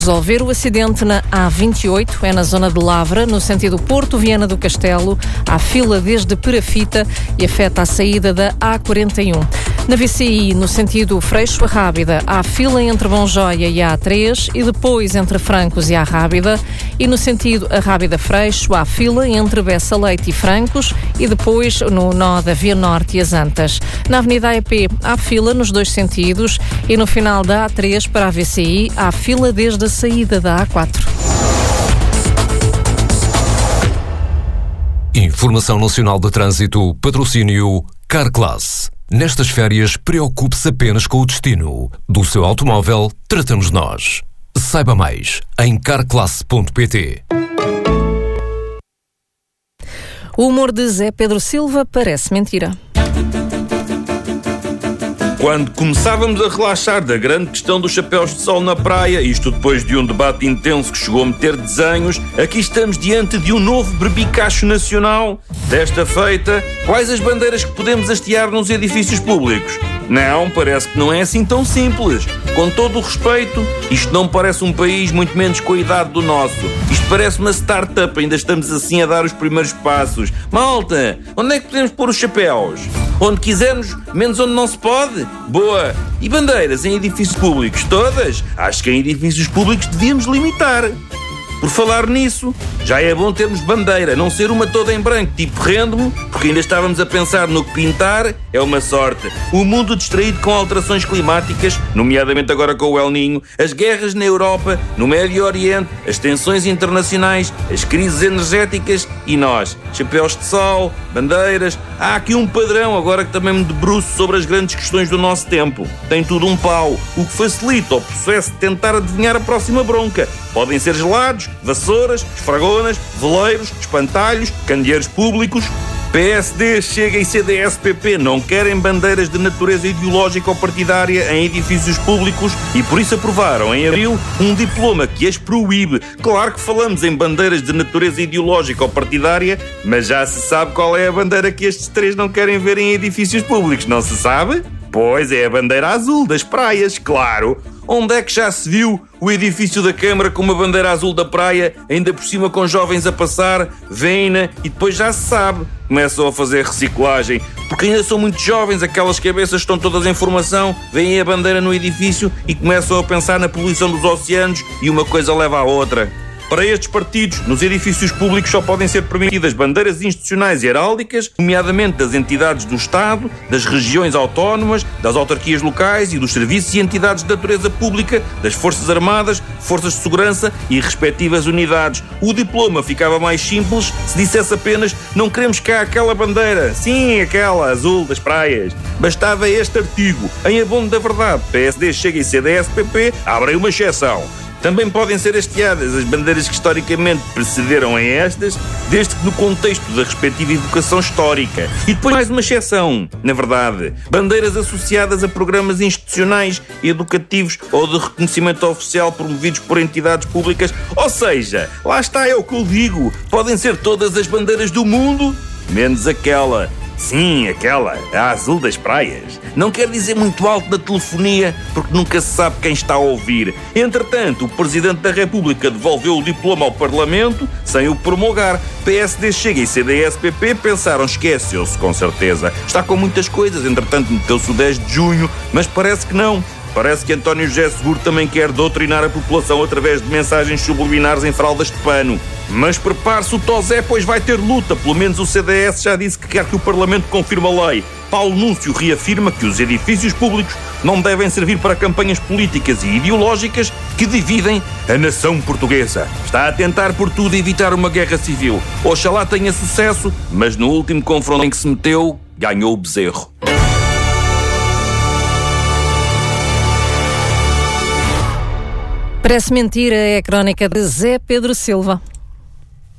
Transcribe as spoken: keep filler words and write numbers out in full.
Resolver o acidente na A vinte e oito, é na zona de Lavra, no sentido Porto Viana do Castelo. Há fila desde Perafita e afeta a saída da A quarenta e um. Na V C I, no sentido Freixo a Rábida, há fila entre Bonjóia e a A três e depois entre Francos e a Rábida. E no sentido a Rábida-Freixo, há fila entre Bessa Leite e Francos e depois no nó da Via Norte e as Antas. Na Avenida A E P, há fila nos dois sentidos e no final da A três para a V C I, há fila desde a saída da A quatro. Informação Nacional de Trânsito, patrocínio Carclass. Nestas férias, preocupe-se apenas com o destino. Do seu automóvel, tratamos nós. Saiba mais em carclass ponto pt. O humor de Zé Pedro Silva parece mentira. Quando começávamos a relaxar da grande questão dos chapéus de sol na praia, isto depois de um debate intenso que chegou a meter desenhos, aqui estamos diante de um novo berbicacho nacional. Desta feita, quais as bandeiras que podemos hastear nos edifícios públicos? Não, parece que não é assim tão simples. Com todo o respeito, isto não parece um país muito menos com a idade do nosso. Isto parece uma startup, ainda estamos assim a dar os primeiros passos. Malta, onde é que podemos pôr os chapéus? Onde quisermos, menos onde não se pode? Boa! E bandeiras em edifícios públicos? Todas? Acho que em edifícios públicos devíamos limitar. Por falar nisso, já é bom termos bandeira, não ser uma toda em branco, tipo rendo-me, porque ainda estávamos a pensar no que pintar, é uma sorte. O mundo distraído com alterações climáticas, nomeadamente agora com o El Niño, as guerras na Europa, no Médio Oriente, as tensões internacionais, as crises energéticas e nós. Chapéus de sol, bandeiras... Há aqui um padrão, agora que também me debruço sobre as grandes questões do nosso tempo. Tem tudo um pau, o que facilita o processo de tentar adivinhar a próxima bronca. Podem ser gelados, vassouras, esfragonas, veleiros, espantalhos, candeeiros públicos. P S D, Chega e C D S P P não querem bandeiras de natureza ideológica ou partidária em edifícios públicos e por isso aprovaram em abril um diploma que as proíbe. Claro que falamos em bandeiras de natureza ideológica ou partidária, mas já se sabe qual é a bandeira que estes três não querem ver em edifícios públicos, não se sabe? Pois é a bandeira azul das praias, claro. Onde é que já se viu o edifício da Câmara com uma bandeira azul da praia, ainda por cima com jovens a passar, vêm-na e depois já se sabe. Começam a fazer reciclagem, porque ainda são muito jovens, aquelas cabeças estão todas em formação, veem a bandeira no edifício e começam a pensar na poluição dos oceanos e uma coisa leva à outra. Para estes partidos, nos edifícios públicos só podem ser permitidas bandeiras institucionais e heráldicas, nomeadamente das entidades do Estado, das regiões autónomas, das autarquias locais e dos serviços e entidades de natureza pública, das Forças Armadas, Forças de Segurança e respectivas unidades. O diploma ficava mais simples se dissesse apenas não queremos cá aquela bandeira, sim, aquela azul das praias. Bastava este artigo. Em abono da verdade, P S D, Chega e C D S P P abrem uma exceção. Também podem ser hasteadas as bandeiras que historicamente precederam a estas, desde que no contexto da respectiva educação histórica. E depois mais uma exceção, na verdade, bandeiras associadas a programas institucionais, educativos ou de reconhecimento oficial promovidos por entidades públicas. Ou seja, lá está, é o que eu digo, podem ser todas as bandeiras do mundo, menos aquela. Sim, aquela, a azul das praias. Não quer dizer muito alto na telefonia, porque nunca se sabe quem está a ouvir. Entretanto, o Presidente da República devolveu o diploma ao Parlamento sem o promulgar. P S D, Chega e C D S P P pensaram, esqueceu-se com certeza. Está com muitas coisas, entretanto meteu-se o dez de junho, mas parece que não. Parece que António José Seguro também quer doutrinar a população através de mensagens subliminares em fraldas de pano. Mas prepare-se o Tosé, pois vai ter luta. Pelo menos o C D S já disse que quer que o Parlamento confirme a lei. Paulo Núncio reafirma que os edifícios públicos não devem servir para campanhas políticas e ideológicas que dividem a nação portuguesa. Está a tentar por tudo evitar uma guerra civil. Oxalá tenha sucesso, mas no último confronto em que se meteu, ganhou o bezerro. Parece mentira, é a crónica de Zé Pedro Silva.